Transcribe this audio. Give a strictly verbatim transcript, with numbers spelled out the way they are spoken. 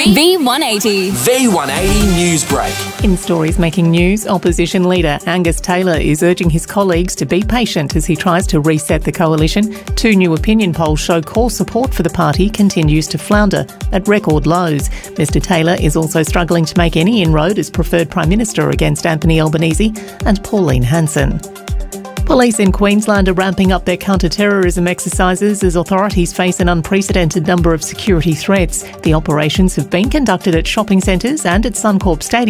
V one eighty. V one eighty Newsbreak. In stories making news, opposition leader Angus Taylor is urging his colleagues to be patient as he tries to reset the coalition. Two new opinion polls show core support for the party continues to flounder at record lows. Mister Taylor is also struggling to make any inroad as preferred Prime Minister against Anthony Albanese and Pauline Hanson. Police in Queensland are ramping up their counter-terrorism exercises as authorities face an unprecedented number of security threats. The operations have been conducted at shopping centres and at Suncorp Stadium.